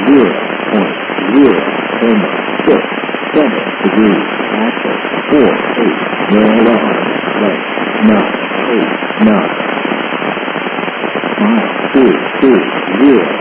degrees. Axis 4, 8, narrow left, right, 9, 8, 9. 5, 2, 2, 0.